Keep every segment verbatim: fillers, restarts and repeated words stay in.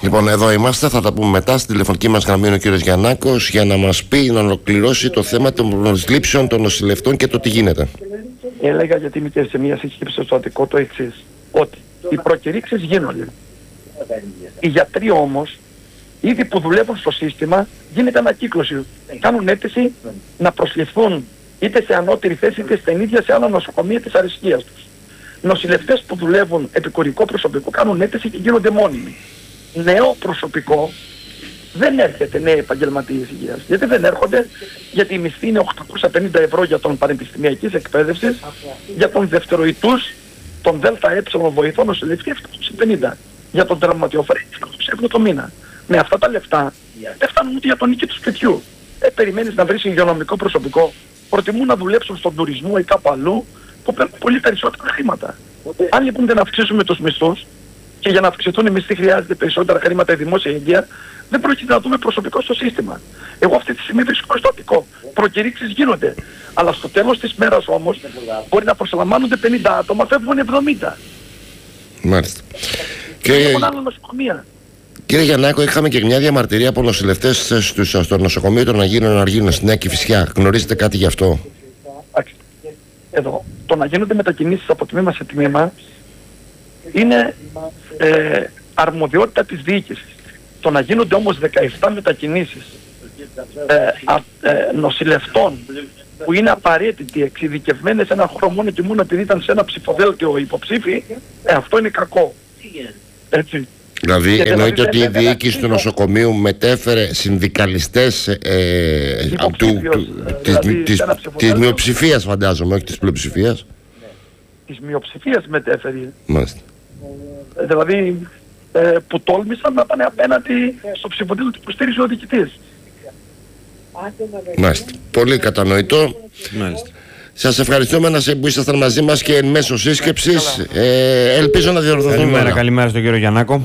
Λοιπόν, εδώ είμαστε, θα τα πούμε μετά. Στη τηλεφωνική μας γραμμή είναι ο κύριος Γιαννάκος για να μας πει, να ολοκληρώσει το θέμα των προσλήψεων των νοσηλευτών και το τι γίνεται. Έλεγα, γιατί είμαι και σε μια σύσκεψη στο Αττικό, το εξής, ότι οι προκηρύξεις γίνονται. Οι γιατροί όμως, ήδη που δουλεύουν στο σύστημα, γίνεται ανακύκλωση. Κάνουν αίτηση να προσληφθούν είτε σε ανώτερη θέση είτε στην ίδια σε άλλα νοσοκομεία της αρισκίας τους. Νοσηλευτές που δουλεύουν επικουρικό προσωπικό κάνουν αίτηση και γίνονται μόνιμοι. Νέο προσωπικό δεν έρχεται, νέοι επαγγελματίες υγείας. Γιατί δεν έρχονται? Γιατί η μισθή είναι οκτακόσια πενήντα ευρώ για τον πανεπιστημιακής εκπαίδευσης, για τον δευτεροητούς, τον ΔΕΛΤΑ βοηθό νοσηλευτή επτακόσια πενήντα, για τον τραυματιοφρένη επτακόσια ευρώ το μήνα. Με αυτά τα λεφτά δεν φτάνουν ούτε για τον νίκη του σπιτιού. Ε, περιμένεις να βρεις υγειονομικό προσωπικό? Προτιμούν να δουλέψουν στον τουρισμό ή κάπου αλλού που παίρνουν πολύ περισσότερα χρήματα. Αν λοιπόν δεν αυξήσουμε τους μισθούς, και για να αυξηθούν οι μισθοί χρειάζεται περισσότερα χρήματα η δημόσια υγεία, δεν πρόκειται να δούμε προσωπικό στο σύστημα. Εγώ αυτή τη στιγμή βρίσκομαι στο Αττικό. Προκηρύξεις γίνονται. Αλλά στο τέλος της μέρας όμως μπορεί να προσλαμβάνονται πενήντα άτομα, φεύγουν εβδομήντα. Μάλιστα. Και έχουν άλλα νοσοκομεία. Κύριε Γιαννάκο, είχαμε και μια διαμαρτυρία από νοσηλευτές στο νοσοκομείο των Αγίων Αργίνων στη Νέα Κηφισιά. Γνωρίζετε κάτι γι' αυτό? Εδώ, το να γίνονται μετακινήσεις από τμήμα σε τμήμα είναι ε, αρμοδιότητα της διοίκησης. Το να γίνονται όμως δεκαεπτά μετακινήσεις ε, α, ε, νοσηλευτών που είναι απαραίτητοι, εξειδικευμένες ένα χρόνο μόνο και μόνο επειδή ήταν σε ένα ψηφοδέλτιο υποψήφοι, ε, αυτό είναι κακό. Έτσι. Δηλαδή και εννοείται δηλαδή, ότι η διοίκηση του νοσοκομείου μετέφερε συνδικαλιστές ε, του, του, δηλαδή, της, της μειοψηφίας, φαντάζομαι, όχι της πλειοψηφίας. Της μειοψηφίας μετέφερε. Μάλιστα. Ε, δηλαδή ε, που τόλμησαν να πάνε απέναντι στο ψηφοδέλτιο που στήριζε ο διοικητής. Μάλιστα. Πολύ κατανοητό. Μάλιστα. Σας ευχαριστούμε να σε, που ήσασταν μαζί μας και εν μέσω σύσκεψης. Ε, ελπίζω να διορθωθούμε. Καλημέρα, καλημέρα στον κύριο Γιαννάκο.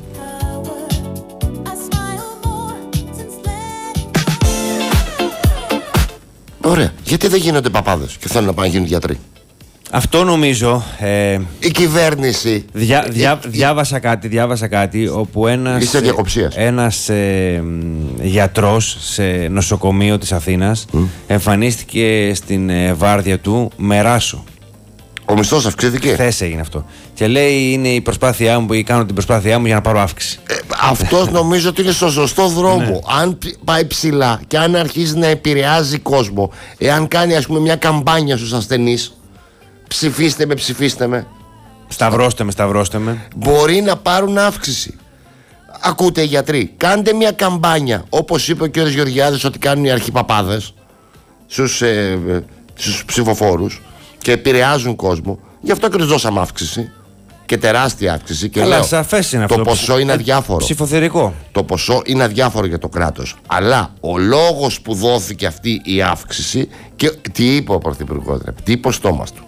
Ωραία. Γιατί δεν γίνονται παπάδες και θέλουν να πάνε να γίνουν γιατροί? Αυτό νομίζω. Ε, η κυβέρνηση. Διά, διά, η, διάβασα κάτι, διάβασα κάτι όπου ένας, ένας ε, γιατρός σε νοσοκομείο της Αθήνας mm. εμφανίστηκε στην ε, βάρδια του με ράσο. Ο μισθός αυξήθηκε. Χθες έγινε αυτό. Και λέει είναι η προσπάθειά μου που κάνω την προσπάθειά μου για να πάρω αύξηση. Ε, αυτός νομίζω ότι είναι στο σωστό δρόμο. Ναι. Αν πάει ψηλά και αν αρχίζει να επηρεάζει κόσμο, εάν κάνει ας πούμε μια καμπάνια στους ασθενείς, ψηφίστε με, ψηφίστε με. Σταυρώστε με, σταυρώστε με. Μπορεί να πάρουν αύξηση. Ακούτε οι γιατροί, κάντε μια καμπάνια, όπως είπε ο κ. Γεωργιάδης ότι κάνουν οι αρχιπαπάδες στους, ε, στους ψηφοφόρους και επηρεάζουν κόσμο. Γι' αυτό και τους δώσαμε αύξηση. Και τεράστια αύξηση. Και αλλά λέω, σαφές είναι αυτό. Το ποσό είναι αδιάφορο. Ψηφοθερικό. Το ποσό είναι αδιάφορο για το κράτος. Αλλά ο λόγος που δόθηκε αυτή η αύξηση, και τι είπε ο Πρωθυπουργός, τι είπε ο στόμας του?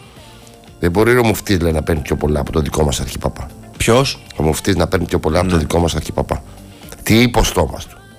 Δεν μπορεί ο μουφτής να παίρνει πιο πολλά από το δικό μας αρχιπαπά. Ποιος? Ο μουφτής να παίρνει πιο πολλά ναι. από το δικό μας αρχιπαπά. Τι είπε ο στόμας του?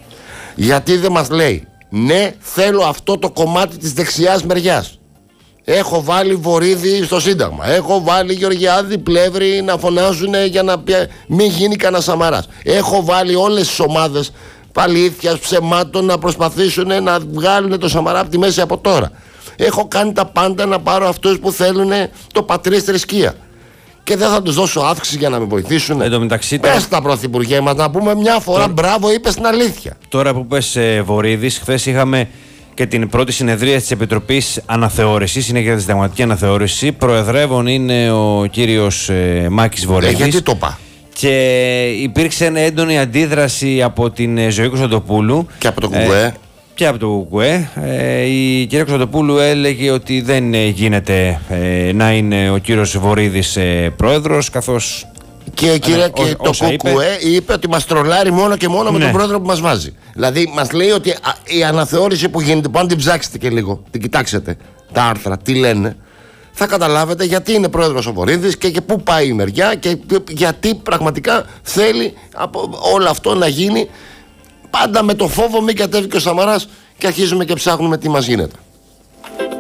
Γιατί δεν μας λέει, ναι, θέλω αυτό το κομμάτι της δεξιάς μεριάς. Έχω βάλει Βορίδη στο Σύνταγμα. Έχω βάλει Γεωργιάδη, Πλεύρη να φωνάζουν για να μην γίνει κανένα Σαμαράς. Έχω βάλει όλες τις ομάδες παλήθειας, ψεμάτων να προσπαθήσουν να βγάλουν το Σαμαρά από τη μέση από τώρα. Έχω κάνει τα πάντα να πάρω αυτούς που θέλουν το πατρίς θρησκεία. Και δεν θα τους δώσω αύξηση για να με βοηθήσουν. Εν τω μεταξύ, πες τα πρωθυπουργέ μας να πούμε μια φορά τώρα, μπράβο, είπες την αλήθεια. Τώρα που πες ε, Βορίδης, χθες είχαμε και την πρώτη συνεδρία της Επιτροπής Αναθεώρησης, είναι για τη συνταγματική αναθεώρηση. Προεδρεύων είναι ο κύριος ε, Μάκης Βορίδης. Ε, γιατί το πά. Και υπήρξε έντονη αντίδραση από την ε, Ζωή Κωνσταντοπούλου. Και από το ΚΚΕ. Ε, και από το ΚΚΕ. Ε, η κυρία Κωνσταντοπούλου έλεγε ότι δεν ε, γίνεται ε, να είναι ο κύριος Βορίδης ε, πρόεδρος, καθώς... Και η κυρία και το ΚΚΕ είπε... είπε ότι μας τρολάρει μόνο και μόνο ναι. με τον πρόεδρο που μας βάζει. Δηλαδή μας λέει ότι α, η αναθεώρηση που γίνεται, που αν την ψάξετε και λίγο, την κοιτάξετε τα άρθρα, τι λένε, θα καταλάβετε γιατί είναι πρόεδρος ο Βορίδης και, και πού πάει η μεριά και γιατί πραγματικά θέλει από όλο αυτό να γίνει, πάντα με το φόβο μην κατέβει και ο Σαμαράς και αρχίζουμε και ψάχνουμε τι μας γίνεται.